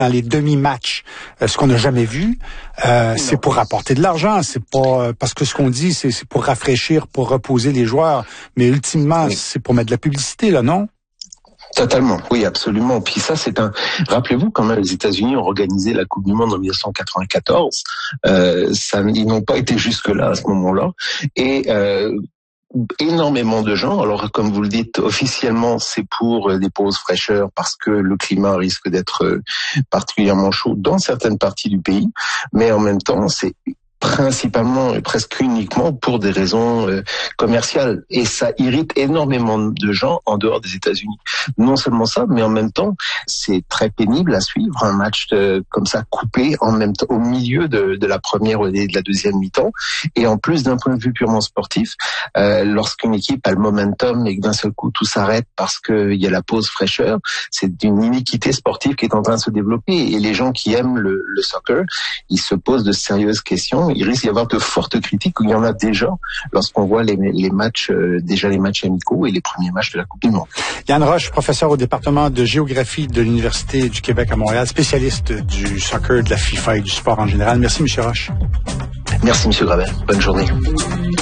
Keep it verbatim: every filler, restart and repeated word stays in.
dans les demi-matchs, euh, ce qu'on n'a jamais vu, euh, c'est pour rapporter de l'argent. C'est pas euh, parce que ce qu'on dit, c'est, c'est pour rafraîchir, pour reposer les joueurs. Mais ultimement, oui. c'est pour mettre de la publicité, là, non? Totalement, oui, absolument. Puis ça, c'est un. Rappelez-vous, quand même, les États-Unis ont organisé la Coupe du Monde en dix-neuf cent quatre-vingt-quatorze. Euh, ça, ils n'ont pas été jusque-là à ce moment-là. Et euh, énormément de gens. Alors, comme vous le dites, officiellement, c'est pour des pauses fraîcheurs parce que le climat risque d'être particulièrement chaud dans certaines parties du pays. Mais en même temps, c'est principalement et presque uniquement pour des raisons euh, commerciales. Et ça irrite énormément de gens en dehors des États-Unis. Non seulement ça, mais en même temps, c'est très pénible à suivre un match de, comme ça coupé en même temps au milieu de, de la première et de la deuxième mi-temps. Et en plus, d'un point de vue purement sportif, euh, lorsqu'une équipe a le momentum et que d'un seul coup tout s'arrête parce qu'il y a la pause fraîcheur, c'est une iniquité sportive qui est en train de se développer. Et les gens qui aiment le, le soccer, ils se posent de sérieuses questions. Il risque d'y avoir de fortes critiques, où il y en a déjà lorsqu'on voit les, les matchs, euh, déjà les matchs amicaux et les premiers matchs de la Coupe du Monde. Yann Roche, professeur au département de géographie de l'Université du Québec à Montréal, spécialiste du soccer, de la FIFA et du sport en général. Merci, M. Roche. Merci, M. Gravel. Bonne journée.